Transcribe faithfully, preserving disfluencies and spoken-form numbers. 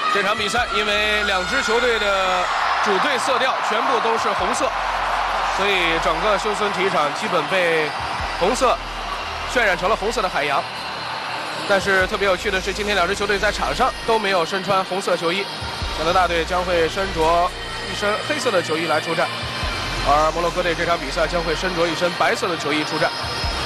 这场比赛因为两支球队的主队色调全部都是红色，所以整个休斯顿体育场基本被红色渲染成了红色的海洋。但是特别有趣的是，今天两支球队在场上都没有身穿红色球衣，加拿大队将会身着一身黑色的球衣来出战，而摩洛哥队这场比赛将会身着一身白色的球衣出战。